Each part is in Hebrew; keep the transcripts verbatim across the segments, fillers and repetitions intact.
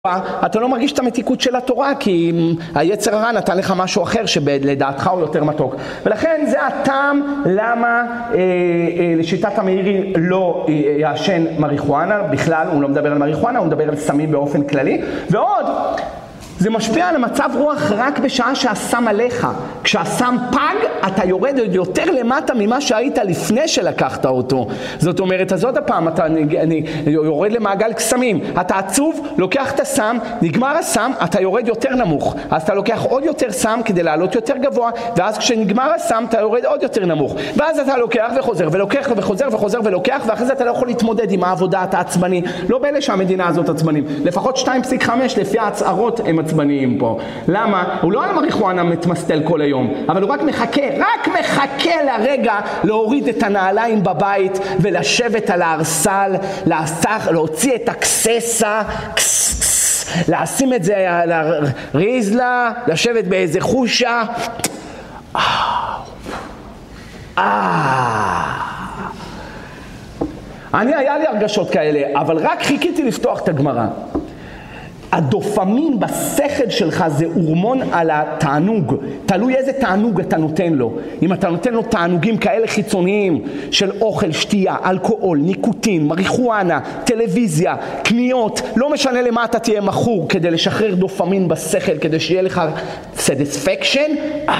אתה לא מרגיש את המתיקות של התורה, כי היצר הרע נתן לך משהו אחר שלדעתך הוא יותר מתוק. ולכן זה הטעם למה אה, אה, לשיטת המאירי לא אה, יעשן מריחואנה. בכלל הוא לא מדבר על מריחואנה, הוא מדבר על סמים באופן כללי. ועוד, זה משפיע על המצב רוח רק בשעה שהסם עליך. כשהסם פג, אתה יורד יותר למטה ממה שהיית לפני שלקחת אותו. זאת אומרת, אז עוד הפעם, אתה אני, יורד למעגל קסמים. אתה עצוב, לוקח את הסם, נגמר הסם, אתה יורד יותר נמוך. אז אתה לוקח עוד יותר סם כדי לעלות יותר גבוה, ואז כשנגמר הסם, אתה יורד עוד יותר נמוך. ואז אתה לוקח וחוזר, ולוקח וחוזר וחוזר ולוקח, ואחרי זה אתה לא יכול להתמודד עם העבודה, אתה עצבני. לא באלה שהמדינה הזאת עצבנים. לפחות שתיים נקודה חמש לפי ההצהרות הם עצבניים פה. למה? הוא לא על מריחואנה מתמסטל כל היום, אבל הוא רק מחכה, רק מחכה לרגע להוריד את הנעליים בבית ולשבת על הארסל, להסך, להוציא את הקססה, לשים את זה על הריזלה, לשבת באיזה חושה. אני היה לי הרגשות כאלה, אבל רק חיכיתי לפתוח את הגמרא. הדופמין בשכל שלך זה הורמון על התענוג. תלוי איזה תענוג אתה נותן לו. אם אתה נותן לו תענוגים כאלה חיצוניים של אוכל, שתייה, אלכוהול, ניקוטין, מריחואנה, טלוויזיה, קניות, לא משנה למה אתה תהיה מכור כדי לשחרר דופמין בשכל, כדי שיהיה לך satisfaction.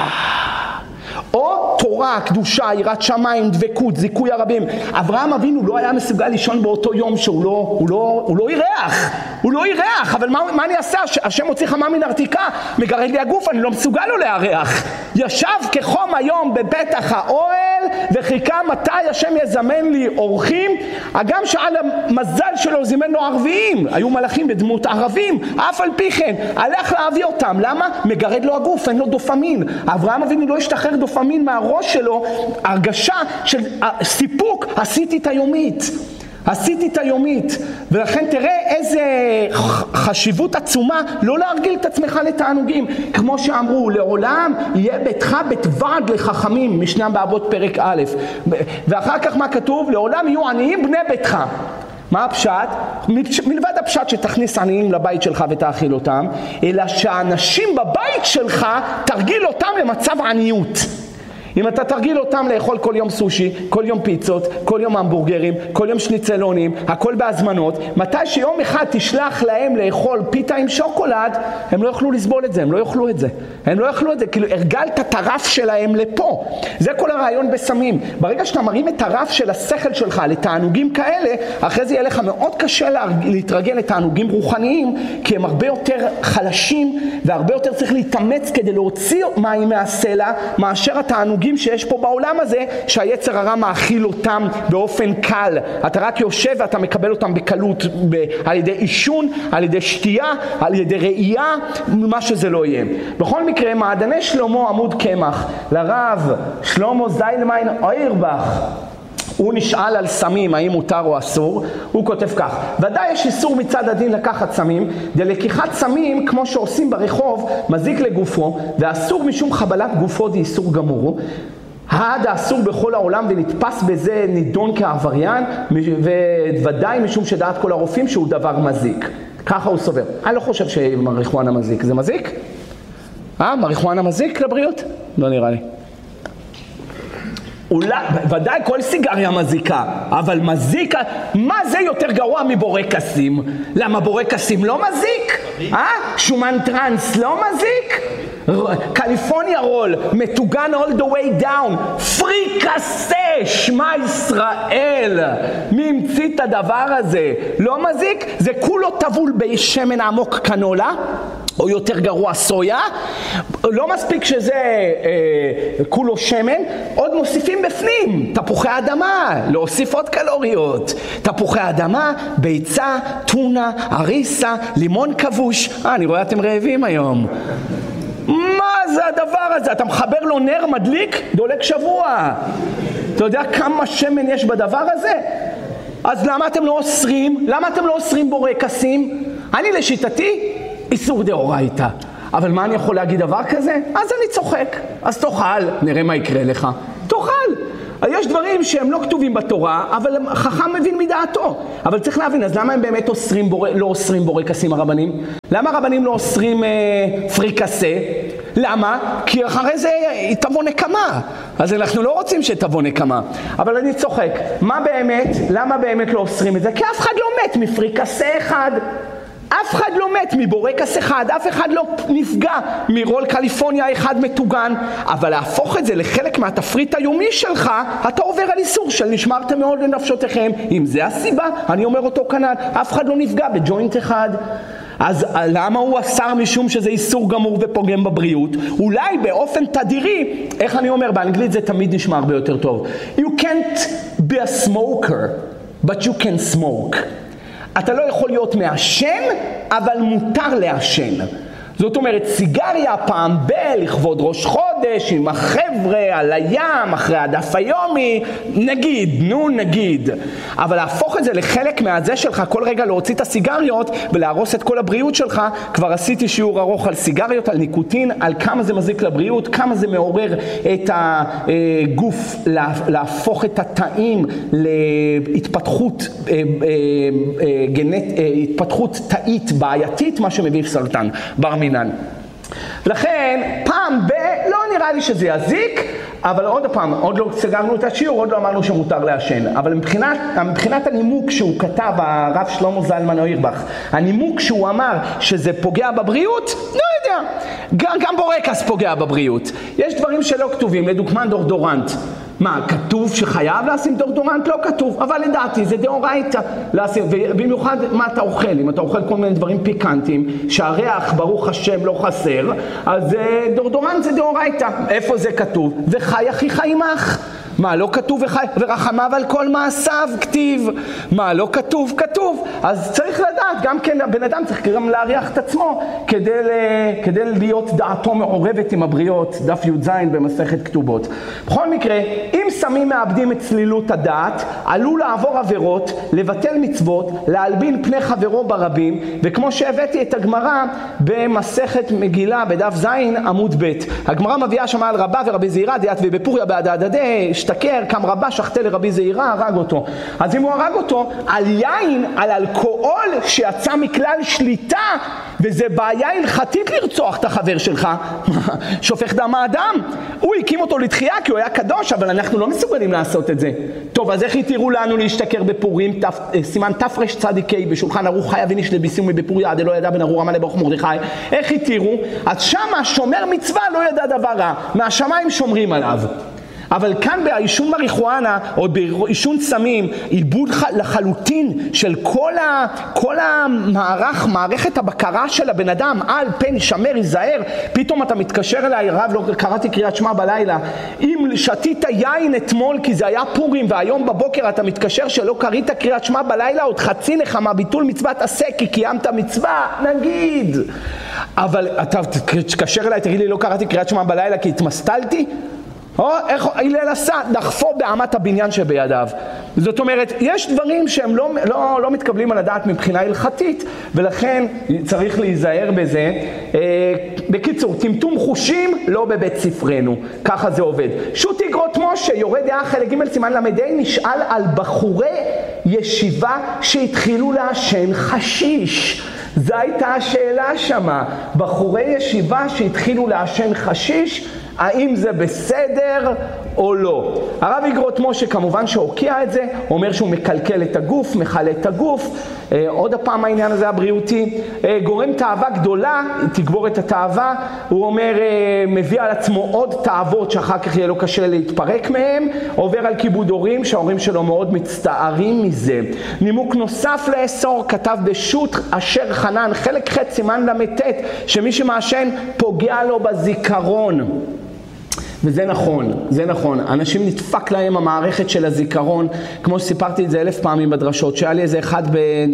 או תורה, קדושה, יראת שמיים, דבקות, זיכוי הרבים. אברהם אבינו לא היה מסוגל לישון באותו יום שהוא לא, הוא לא, הוא לא ירח. הוא לא ירח, אבל מה, מה אני אעשה? השם הוציא חמה מן ארתיקה, מגרד לי הגוף, אני לא מסוגל לו להריח. ישב כחום היום בפתח האוהל, וחיכה מתי השם יזמן לי אורחים. הגם שעל המזל שלו זימן לו ערביים, היו מלאכים בדמות ערבים, אף על פי כן, הלך להביא אותם. למה? מגרד לו הגוף, אין לו דופמין. אברהם אבינו לא השתחרר דופמין מהראש שלו, הרגשה של סיפוק, עשיתי את היומית. עשיתי את היומית, ולכן תראה איזה חשיבות עצומה לא להרגיל את עצמך לתענוגים. כמו שאמרו, לעולם יהיה ביתך בית ועד לחכמים, משנה באבות פרק א', ואחר כך מה כתוב? לעולם יהיו עניים בני ביתך. מה הפשט? מלבד הפשט שתכניס עניים לבית שלך ותאכיל אותם, אלא שהאנשים בבית שלך תרגיל אותם למצב עניות. אם אתה תרגיל אותם לאכול כל יום סושי, כל יום פיצות, כל יום המבורגרים, כל יום שניצלונים, הכל בהזמנות, מתי שיום אחד תשלח להם לאכול פיתה עם שוקולד, הם לא יוכלו לסבול את זה, הם לא יאכלו את זה. הם לא יאכלו את זה, כאילו הרגלת את הרף שלהם לפה. זה כל הרעיון בסמים. ברגע שאתה מרים את הרף של השכל שלך לתענוגים כאלה, אחרי זה יהיה לך מאוד קשה להתרגל לתענוגים רוחניים, כי הם הרבה יותר חלשים, והרבה יותר צריך להתאמץ כדי להוציא מים מהסלע, מאשר התענוגים שיש פה בעולם הזה, שהיצר הרע מאכיל אותם באופן קל. אתה רק יושב ואתה מקבל אותם בקלות, ב- על ידי אישון, על ידי שתייה, על ידי ראייה, מה שזה לא יהיה. בכל מקרה, מעדני שלמה עמוד קמח, לרב שלמה זיילמיין אוירבך, הוא נשאל על סמים, האם מותר או אסור. הוא כותב כך: ודאי יש איסור מצד הדין לקחת סמים, דלקיחת סמים כמו שעושים ברחוב מזיק לגופו, ואסור משום חבלת גופו די איסור גמור. העד האסור בכל העולם ונתפס בזה נידון כעבריין, וודאי משום שדעת כל הרופאים שהוא דבר מזיק. ככה הוא סובר. אני לא חושב שמריחואנה מזיק. זה מזיק? אה? מריחואנה מזיק לבריאות? לא נראה לי. אולי, ודאי כל סיגריה מזיקה, אבל מזיקה, מה זה יותר גרוע מבורקסים? למה בורקסים לא מזיק? אה? שומן טרנס לא מזיק? קליפורניה רול, מטוגן all the way down, פריקסה, שמה ישראל, מי המציא את הדבר הזה? לא מזיק? זה כולו טבול בשמן עמוק קנולה, או יותר גרוע סויה. לא מספיק שזה אה, כולו שמן, עוד מוסיפים בפנים תפוחי אדמה, להוסיף עוד קלוריות. תפוחי אדמה, ביצה, טונה, אריסה, לימון כבוש. אה, אני רואה אתם רעבים היום. מה זה הדבר הזה? אתה מחבר לו נר מדליק, דולק שבוע. אתה יודע כמה שמן יש בדבר הזה? אז למה אתם לא אוסרים? למה אתם לא אוסרים בורקסים? אני לשיטתי איסור דאורייתא. אבל מה אני יכול להגיד דבר כזה? אז אני צוחק. אז תאכל, נראה מה יקרה לך. תאכל. יש דברים שהם לא כתובים בתורה, אבל חכם מבין מדעתו. אבל צריך להבין, אז למה הם באמת אוסרים בור... לא אוסרים בורקסים הרבנים? למה הרבנים לא אוסרים אה, פריקסה? למה? כי אחרי זה תבוא נקמה. אז אנחנו לא רוצים שתבוא נקמה. אבל אני צוחק. מה באמת? למה באמת לא אוסרים את זה? כי אף אחד לא מת מפריקסה אחד. אף אחד לא מת מבורקס אחד, אף אחד לא נפגע מרול קליפורניה אחד מטוגן, אבל להפוך את זה לחלק מהתפריט היומי שלך, אתה עובר על איסור של נשמרתם מאוד לנפשותיכם. אם זה הסיבה, אני אומר אותו כנ"ל, אף אחד לא נפגע בג'וינט אחד. אז למה הוא אסר? משום שזה איסור גמור ופוגם בבריאות. אולי באופן תדירי, איך אני אומר, באנגלית זה תמיד נשמע הרבה יותר טוב. You can't be a smoker, but you can smoke. אתה לא יכול להיות מעשן, אבל מותר לעשן. זאת אומרת, סיגריה פעם ב, לכבוד ראש חודש, עם החבר'ה, על הים, אחרי הדף היומי, נגיד, נו נגיד. אבל להפוך את זה לחלק מהזה שלך, כל רגע להוציא את הסיגריות ולהרוס את כל הבריאות שלך, כבר עשיתי שיעור ארוך על סיגריות, על ניקוטין, על כמה זה מזיק לבריאות, כמה זה מעורר את הגוף, להפוך את התאים להתפתחות גנט, התפתחות תאית בעייתית, מה שמביא סרטן, ברמינן. לכן, פעם ב... לא נראה לי שזה יזיק, אבל עוד פעם, עוד לא סגרנו את השיעור, עוד לא אמרנו שמותר לעשן. אבל מבחינת, מבחינת הנימוק שהוא כתב, הרב שלמה זלמן אוירבך, הנימוק שהוא אמר שזה פוגע בבריאות, לא יודע. גם, גם בורקס פוגע בבריאות. יש דברים שלא כתובים, לדוגמה דורדורנט. מה, כתוב שחייב לשים דורדורנט? לא כתוב, אבל לדעתי זה דאורייתא לשים, ובמיוחד מה אתה אוכל, אם אתה אוכל כל מיני דברים פיקנטיים, שהריח ברוך השם לא חסר, אז דורדורנט זה דאורייתא. איפה זה כתוב? וחי אחיך עמך. מה, לא כתוב וחי, ורחמיו על כל מעשיו כתיב. מה, לא כתוב? כתוב. אז צריך לדעת, גם כן הבן אדם צריך גם להריח את עצמו, כדי, כדי להיות דעתו מעורבת עם הבריות, דף י"ז במסכת כתובות. בכל מקרה, אם סמים מאבדים את צלילות הדעת, עלול לעבור עבירות, לבטל מצוות, להלבין פני חברו ברבים, וכמו שהבאתי את הגמרא במסכת מגילה בדף ז' עמוד ב'. הגמרא מביאה שמה על רבה ורבי זעירא, דיית ובפוריה בהדהדדה, השתכר, קם רבה, שחטא לרבי זעירא, הרג אותו. אז אם הוא הרג אותו, על יין, על אלכוהול שיצא מכלל שליטה, וזה בעיה הלכתית לרצוח את החבר שלך, שופך דם האדם. הוא הקים אותו לתחייה כי הוא היה קדוש, אבל אנחנו לא מסוגלים לעשות את זה. טוב, אז איך יתירו לנו להשתכר בפורים? תפ, סימן תפרש צדיקי בשולחן ערוך חיה וניש לביסומי בפוריה, עד לא ידע בן ארור עמלה ברוך מרדכי. איך יתירו? אז שמה שומר מצווה לא ידע דבר רע, מהשמיים שומרים עליו. אבל כאן בעישון מריחואנה או בעישון סמים, עיבוד לחלוטין של כל, ה, כל המערך, מערכת הבקרה של הבן אדם, על פן שמר, ייזהר, פתאום אתה מתקשר אליי, רב, לא קראתי קריאת שמע בלילה, אם שתית יין אתמול כי זה היה פורים והיום בבוקר אתה מתקשר שלא קראת קריאת שמע בלילה, עוד חצי נחמה, ביטול מצוות עשה כי קיימת מצווה, נגיד. אבל אתה תתקשר אליי, תגיד לי לא קראתי קריאת שמע בלילה כי התמסטלתי? או איך הלל עשה? דחפו באמת הבניין שבידיו. זאת אומרת, יש דברים שהם לא, לא, לא מתקבלים על הדעת מבחינה הלכתית, ולכן צריך להיזהר בזה. אה, בקיצור, טמטום חושים לא בבית ספרנו, ככה זה עובד. שו"ת איגרות משה, יורד דעה חלק ג' סימן למדי, נשאל על בחורי ישיבה שהתחילו לעשן חשיש. זו הייתה השאלה שמה, בחורי ישיבה שהתחילו לעשן חשיש, האם זה בסדר או לא? הרב איגרות משה כמובן שהוקיע את זה, אומר שהוא מקלקל את הגוף, מחלה את הגוף, אה, עוד הפעם העניין הזה הבריאותי, אה, גורם תאווה גדולה, תגבור את התאווה, הוא אומר אה, מביא על עצמו עוד תאוות שאחר כך יהיה לו קשה להתפרק מהם, עובר על כיבוד הורים שההורים שלו מאוד מצטערים מזה. נימוק נוסף לאסור, כתב בשו"ת אשר חנן, חלק ח' סימן למתת, שמי שמעשן פוגע לו בזיכרון. וזה נכון, זה נכון. אנשים נדפק להם המערכת של הזיכרון, כמו שסיפרתי את זה אלף פעמים בדרשות, שהיה לי איזה אחד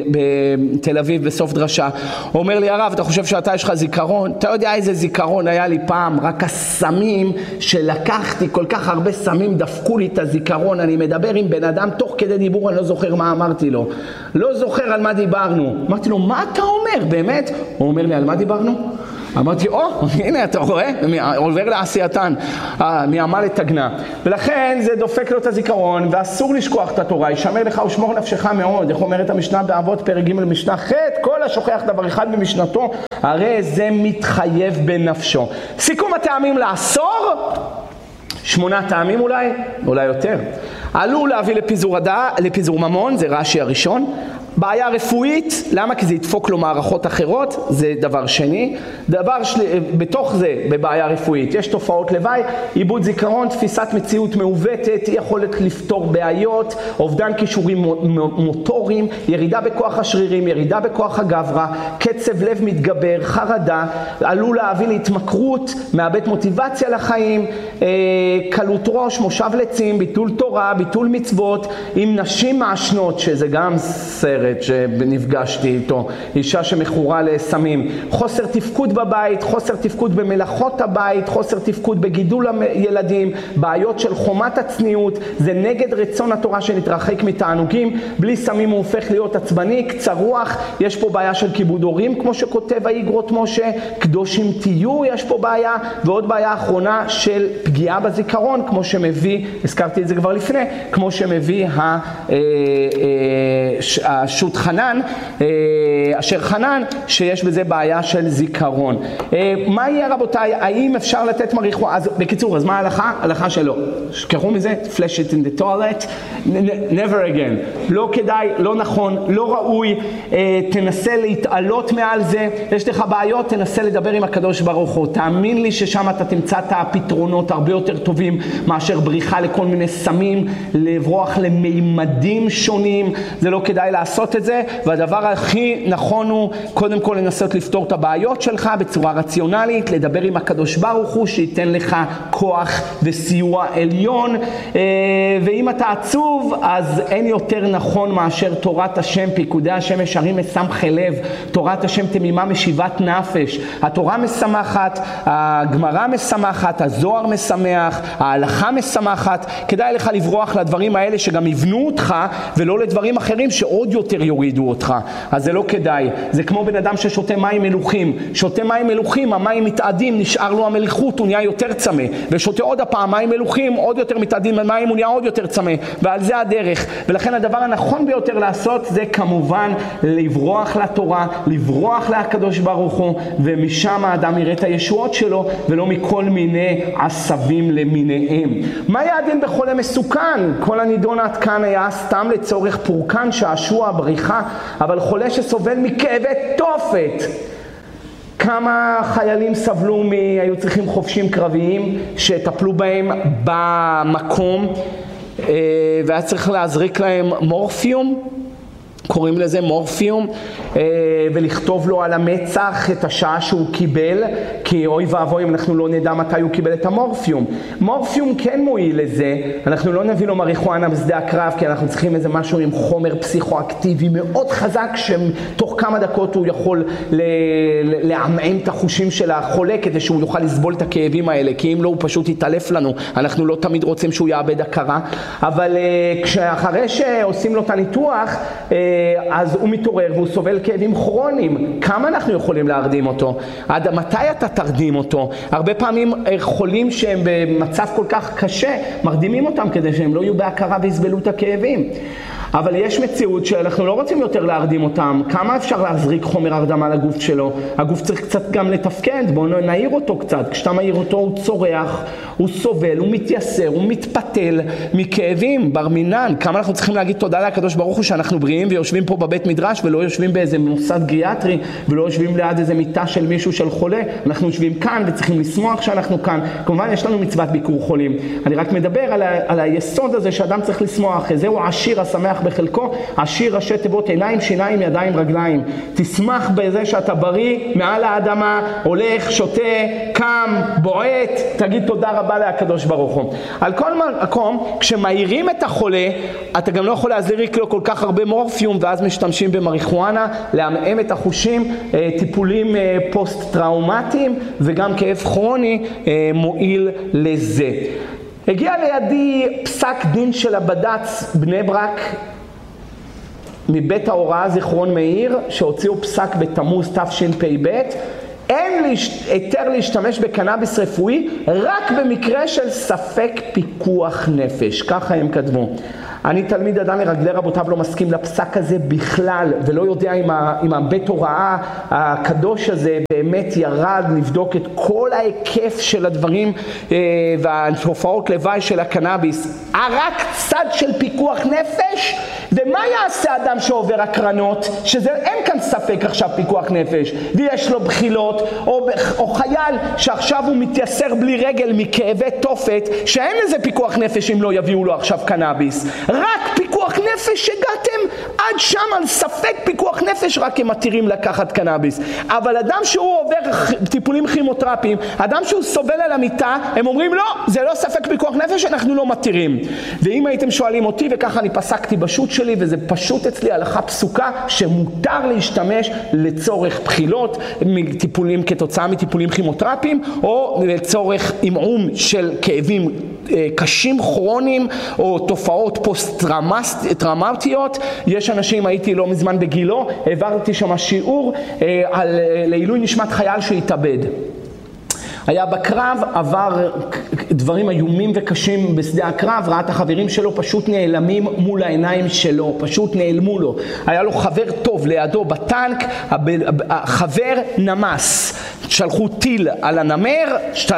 בתל אביב בסוף דרשה, הוא אומר לי, הרב, אתה חושב שאתה יש לך זיכרון? אתה יודע איזה זיכרון היה לי פעם? רק הסמים שלקחתי, כל כך הרבה סמים דפקו לי את הזיכרון, אני מדבר עם בן אדם תוך כדי דיבור, אני לא זוכר מה אמרתי לו. לא זוכר על מה דיברנו. אמרתי לו, מה אתה אומר? באמת? הוא אומר לי, על מה דיברנו? אמרתי, או, הנה אתה רואה, עובר לעשייתן, מעמל לתגנה. ולכן זה דופק לו את הזיכרון, ואסור לשכוח את התורה, ישמר לך ושמור נפשך מאוד. איך אומרת המשנה באבות פרק ג' משנה ח', כל השוכח דבר אחד במשנתו, הרי זה מתחייב בנפשו. סיכום הטעמים לעשור, שמונה טעמים אולי, אולי יותר. עלול להביא לפיזור הדעה, לפיזור ממון, זה רש"י הראשון. בעיה רפואית, למה? כי זה ידפוק לו מערכות אחרות, זה דבר שני. דבר של... בתוך זה, בבעיה רפואית, יש תופעות לוואי, איבוד זיכרון, תפיסת מציאות מעוותת, יכולת לפתור בעיות, אובדן כישורים מוטוריים, ירידה בכוח השרירים, ירידה בכוח הגברה, קצב לב מתגבר, חרדה, עלול להביא להתמכרות, מאבד מוטיבציה לחיים, קלות ראש, מושב לצים, ביטול תורה, ביטול מצוות, עם נשים מעשנות, שזה גם סרט שנפגשתי איתו, אישה שמכורה לסמים, חוסר תפקוד בבית, חוסר תפקוד במלאכות הבית, חוסר תפקוד בגידול הילדים, בעיות של חומת הצניעות, זה נגד רצון התורה שנתרחק מתענוגים, בלי סמים הוא הופך להיות עצבני, קצר רוח, יש פה בעיה של כיבוד הורים, כמו שכותב האיגרות משה, קדושים תהיו, יש פה בעיה, ועוד בעיה אחרונה של פגיעה בזיכרון, כמו שמביא, הזכרתי את זה כבר לפני, כמו שמביא ה... שוט חנן, אשר חנן, שיש בזה בעיה של זיכרון. מה יהיה רבותיי? האם אפשר לתת מריחואנה? אז בקיצור, אז מה ההלכה? ההלכה שלא. שכחו מזה? flash it in the toilet, never again. לא כדאי, לא נכון, לא ראוי, תנסה להתעלות מעל זה. יש לך בעיות, תנסה לדבר עם הקדוש ברוך הוא. תאמין לי ששם אתה תמצא את הפתרונות הרבה יותר טובים מאשר בריחה לכל מיני סמים, לברוח למימדים שונים. זה לא כדאי לעשות את זה, והדבר הכי נכון הוא קודם כל לנסות לפתור את הבעיות שלך בצורה רציונלית, לדבר עם הקדוש ברוך הוא שייתן לך כוח וסיוע עליון, ואם אתה עצוב אז אין יותר נכון מאשר תורת השם, פיקודי השם ישרים משמחי לב, תורת השם תמימה משיבת נפש. התורה משמחת, הגמרא משמחת, הזוהר משמח, ההלכה משמחת. כדאי לך לברוח לדברים האלה שגם יבנו אותך, ולא לדברים אחרים שעוד יותר יורידו אותך. אז זה לא כדאי. זה כמו בן אדם ששותה מים מלוכים. שותה מים מלוכים, המים מתעדים, נשאר לו המליחות, הוא נהיה יותר צמא. ושותה עוד הפעם מים מלוכים, עוד יותר מתעדים מים, הוא נהיה עוד יותר צמא. ועל זה הדרך. ולכן הדבר הנכון ביותר לעשות זה כמובן לברוח לתורה, לברוח לקדוש ברוך הוא, ומשם האדם יראה את הישועות שלו, ולא מכל מיני עשבים למיניהם. מה יעדים בחולה מסוכן? כל הנידון עד כאן היה סתם לצורך פורקן, שעשוע, בריחה, אבל חולה שסובל מכאבי תופת. כמה חיילים סבלו מ... היו צריכים חופשים קרביים שטפלו בהם במקום, והיה צריך להזריק להם מורפיום, קוראים לזה מורפיום, ולכתוב לו על המצח את השעה שהוא קיבל, כי אוי ואבוי אם אנחנו לא נדע מתי הוא קיבל את המורפיום. מורפיום כן מועיל לזה, אנחנו לא נביא לו מריחואנה בשדה הקרב, כי אנחנו צריכים איזה משהו עם חומר פסיכואקטיבי מאוד חזק, שתוך כמה דקות הוא יכול לעמעם את החושים של החולה, כדי שהוא יוכל לסבול את הכאבים האלה, כי אם לא הוא פשוט יתעלף לנו, אנחנו לא תמיד רוצים שהוא יאבד הכרה, אבל כשאחרי שעושים לו את הניתוח, אז הוא מתעורר והוא סובל כאבים כרוניים. כמה אנחנו יכולים להרדים אותו? עד מתי אתה תרדים אותו? הרבה פעמים חולים שהם במצב כל כך קשה, מרדימים אותם כדי שהם לא יהיו בהכרה ויסבלו את הכאבים. אבל יש מציאות שאנחנו לא רוצים יותר להרדים אותם. כמה אפשר להזריק חומר הרדמה לגוף שלו? הגוף צריך קצת גם לתפקד, בואו נעיר אותו קצת. כשאתה מעיר אותו הוא צורח, הוא סובל, הוא מתייסר, הוא מתפתל מכאבים, בר מינן. כמה אנחנו צריכים להגיד תודה לקדוש ברוך הוא שאנחנו בריאים ויושבים פה בבית מדרש ולא יושבים באיזה מוסד גריאטרי ולא יושבים ליד איזה מיטה של מישהו של חולה. אנחנו יושבים כאן וצריכים לשמוח שאנחנו כאן. כמובן יש לנו מצוות ביקור חולים. אני רק מדבר על, ה- על היסוד הזה שאדם צריך לשמוח. זהו העשיר השמח בחלקו, עשיר ראשי תיבות עיניים, שיניים, ידיים, רגליים. תשמח בזה שאתה בריא מעל האדמה, הולך, שותה, קם, בועט, תגיד תודה רבה לקדוש ברוך הוא. על כל מקום, כשמאירים את החולה, אתה גם לא יכול להזריק לו כל כך הרבה מורפיום, ואז משתמשים במריחואנה, להמעם את החושים, טיפולים פוסט-טראומטיים, וגם כאב כרוני מועיל לזה. הגיע לידי פסק דין של הבד"ץ בני ברק, מבית ההוראה זיכרון מאיר, שהוציאו פסק בתמוז תשפ"ב. אין אין היתר להשתמש בקנאביס רפואי רק במקרה של ספק פיקוח נפש, ככה הם כתבו. אני תלמיד אדם לרגלי רבותיו לא מסכים לפסק הזה בכלל, ולא יודע אם, ה, אם הבית הוראה הקדוש הזה באמת ירד לבדוק את כל ההיקף של הדברים אה, והתופעות לוואי של הקנאביס. רק צד של פיקוח נפש, ומה יעשה אדם שעובר הקרנות, שזה אין כאן ספק עכשיו פיקוח נפש, ויש לו בחילות, או, או חייל שעכשיו הוא מתייסר בלי רגל מכאבי תופת, שאין לזה פיקוח נפש אם לא יביאו לו עכשיו קנאביס. רק פיקוח נפש הגעתם עד שם על ספק פיקוח נפש, רק הם מתירים לקחת קנאביס. אבל אדם שהוא עובר טיפולים כימותרפיים, אדם שהוא סובל על המיטה, הם אומרים לא, זה לא ספק פיקוח נפש, אנחנו לא מתירים. ואם הייתם שואלים אותי, וככה אני פסקתי בשו"ת שלי, וזה פשוט אצלי הלכה פסוקה, שמותר להשתמש לצורך בחילות, מטיפולים כתוצאה מטיפולים כימותרפיים, או לצורך אימעום של כאבים קשים כרוניים, או תופעות פוסט-טראומטיות. יש אנשים, הייתי לא מזמן בגילו, העברתי שם שיעור על לעילוי נשמת חייל שהתאבד. היה בקרב, עבר דברים איומים וקשים בשדה הקרב, ראה את החברים שלו פשוט נעלמים מול העיניים שלו, פשוט נעלמו לו. היה לו חבר טוב לידו בטנק, החבר נמס. שלחו טיל על הנמר,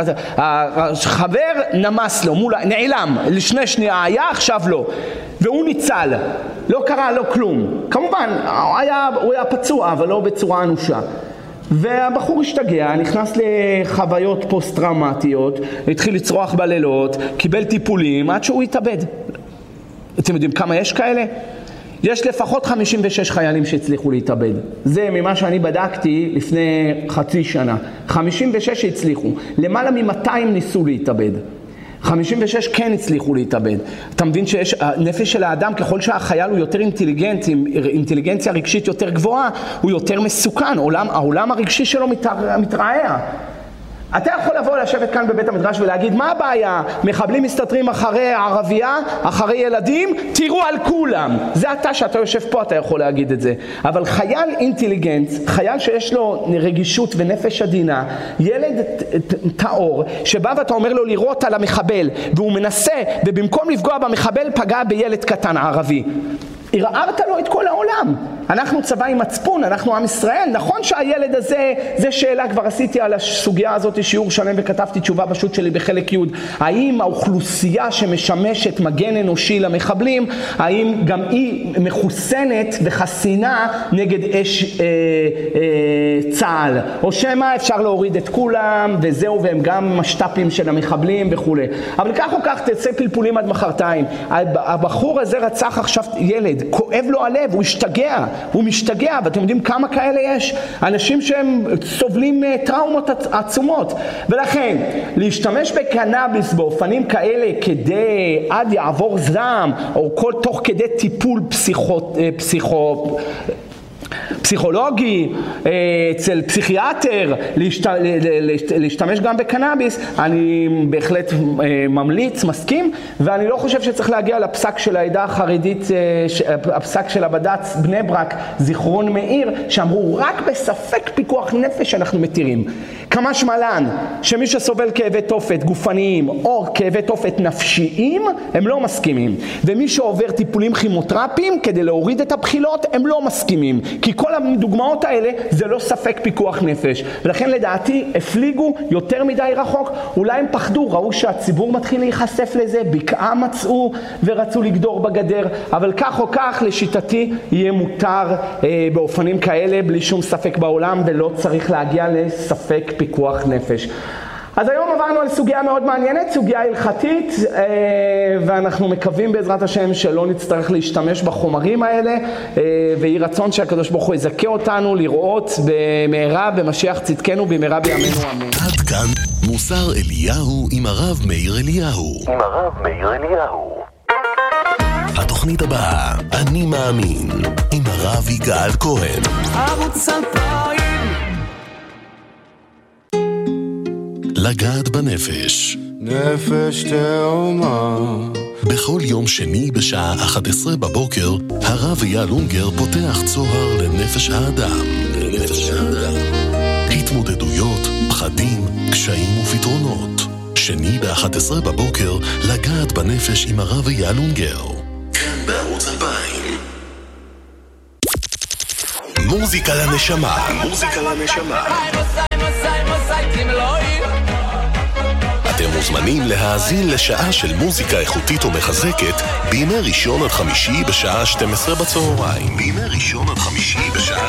החבר נמס לו, מול, נעלם, לשני שנייה היה, עכשיו לא. והוא ניצל, לא קרה לו כלום. כמובן, הוא היה, הוא היה פצוע, אבל לא בצורה אנושה. והבחור השתגע, נכנס לחוויות פוסט-טראומטיות, התחיל לצרוח בלילות, קיבל טיפולים, עד שהוא התאבד. אתם יודעים כמה יש כאלה? יש לפחות חמישים ושש חיילים שהצליחו להתאבד. זה ממה שאני בדקתי לפני חצי שנה. חמישים ושש הצליחו. למעלה מ-מאתיים ניסו להתאבד. חמישים ושש כן הצליחו להתאבד. אתה מבין שיש, הנפש של האדם, ככל שהחייל הוא יותר אינטליגנט, עם אינטליגנציה רגשית יותר גבוהה, הוא יותר מסוכן. העולם, העולם הרגשי שלו מתרעע. אתה יכול לבוא לשבת כאן בבית המדרש ולהגיד, מה הבעיה? מחבלים מסתתרים אחרי ערבייה, אחרי ילדים, תראו על כולם. זה אתה שאתה יושב פה, אתה יכול להגיד את זה. אבל חייל אינטליגנט, חייל שיש לו רגישות ונפש עדינה, ילד טהור, שבא ואתה אומר לו לראות על המחבל, והוא מנסה, ובמקום לפגוע במחבל, פגע בילד קטן ערבי. הרערת לו את כל העולם. אנחנו צבא עם מצפון, אנחנו עם ישראל. נכון שהילד הזה, זה שאלה, כבר עשיתי על הסוגיה הזאת שיעור שלם וכתבתי תשובה בשו"ת שלי בחלק י'. האם האוכלוסייה שמשמשת מגן אנושי למחבלים, האם גם היא מחוסנת וחסינה נגד אש אה, אה, צה"ל? או שמה אפשר להוריד את כולם וזהו, והם גם משת"פים של המחבלים וכו'. אבל כך או כך תצא פלפולים עד מחרתיים. הבחור הזה רצח עכשיו ילד, כואב לו הלב, הוא השתגע, הוא משתגע, ואתם יודעים כמה כאלה יש? אנשים שהם סובלים טראומות עצומות. ולכן, להשתמש בקנאביס באופנים כאלה כדי עד יעבור זעם, או כל תוך כדי טיפול פסיכו... פסיכו... פסיכולוגי, אצל פסיכיאטר, להשתמש גם בקנאביס, אני בהחלט ממליץ, מסכים, ואני לא חושב שצריך להגיע לפסק של העדה החרדית, הפסק של הבד"ץ בני ברק, זיכרון מאיר, שאמרו רק בספק פיקוח נפש אנחנו מתירים. כמה שמלן, שמי שסובל כאבי תופת גופניים או כאבי תופת נפשיים, הם לא מסכימים. ומי שעובר טיפולים כימותרפיים כדי להוריד את הבחילות, הם לא מסכימים. כי כל הדוגמאות האלה זה לא ספק פיקוח נפש. ולכן לדעתי הפליגו יותר מדי רחוק, אולי הם פחדו, ראו שהציבור מתחיל להיחשף לזה, בקעה מצאו ורצו לגדור בגדר, אבל כך או כך לשיטתי יהיה מותר אה, באופנים כאלה בלי שום ספק בעולם, ולא צריך להגיע לספק פיקוח נפש. אז היום עברנו על סוגיה מאוד מעניינת, סוגיה הלכתית, ואנחנו מקווים בעזרת השם שלא נצטרך להשתמש בחומרים האלה, ויהי רצון שהקדוש ברוך הוא יזכה אותנו לראות במהרה במשיח צדקנו במהרה בימינו אמן. עד כאן מוסר אליהו עם הרב מאיר אליהו. עם הרב מאיר אליהו. התוכנית הבאה, אני מאמין, עם הרב יגאל כהן. ערוץ אלפיים. לגעת בנפש. נפש תאומה. בכל יום שני בשעה אחת עשרה בבוקר, הרב אייל אונגר פותח צוהר לנפש האדם. לנפש האדם. התמודדויות, ילדים, קשיים ופתרונות. שני ב-אחת עשרה בבוקר, לגעת בנפש עם הרב אייל אונגר. כאן בערוץ אלפיים. מוזיקה לנשמה. מוזיקה לנשמה. אתם מוזמנים להאזין לשעה של מוזיקה איכותית ומחזקת בימי ראשון עד חמישי בשעה שתים עשרה בצהריים. בימי ראשון עד חמישי בשעה